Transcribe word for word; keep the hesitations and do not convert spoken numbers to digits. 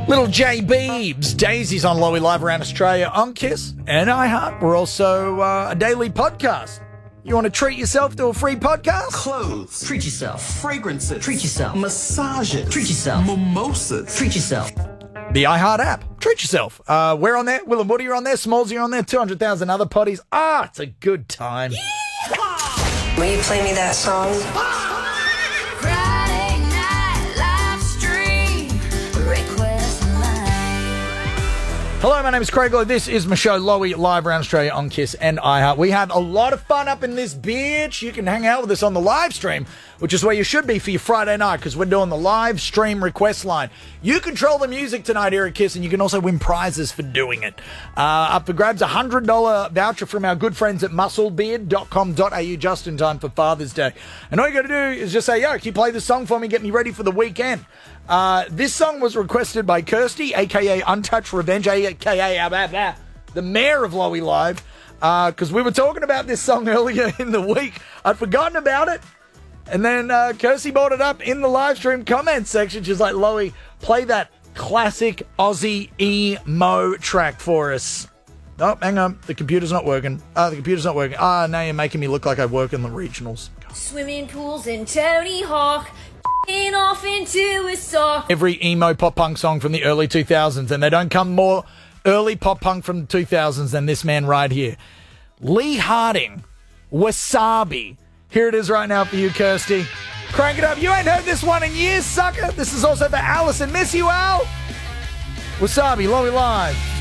Little J Beebs. Daisy's on Lowy Live around Australia on Kiss and iHeart. We're also uh, a daily podcast. You want to treat yourself to a free podcast? Clothes. Treat yourself. Fragrances. Treat yourself. Massages. Treat yourself. Mimosas. Treat yourself. The iHeart app. Treat yourself. Uh, we're on there. Will and Woody are on there. Smalls are on there. two hundred thousand other potties. Ah, it's a good time. Will you play me that song? Friday night live stream request line. Hello, my name is Craig Lowe. This is my show, Lowy Live around Australia on Kiss and iHeart. We have a lot of fun up in this bitch. You can hang out with us on the live stream, which is where you should be for your Friday night, because we're doing the live stream request line. You control the music tonight here at Kiss, and you can also win prizes for doing it. Uh, up for grabs, a one hundred dollars voucher from our good friends at muscle beard dot com dot a u just in time for Father's Day. And all you got to do is just say, yo, can you play this song for me, get me ready for the weekend? Uh, this song was requested by Kirsty, a k a. Untouched Revenge, a k a. Uh, blah, blah, the mayor of Lowy Live, because uh, we were talking about this song earlier in the week. I'd forgotten about it. And then uh, Kirsty brought it up in the live stream comment section. She's like, Lowy, play that classic Aussie emo track for us. Oh, hang on. The computer's not working. Uh, the computer's not working. Ah, now you're making me look like I work in the regionals. Swimming pools and Tony Hawk in off into his sock. Every emo pop punk song from the early two thousands, and they don't come more early pop punk from the two thousands than this man right here. Lee Harding, Wasabi. Here it is right now for you, Kirsty. Crank it up. You ain't heard this one in years, sucker. This is also for Allison. Miss you, Al. Wasabi, Lowy Live.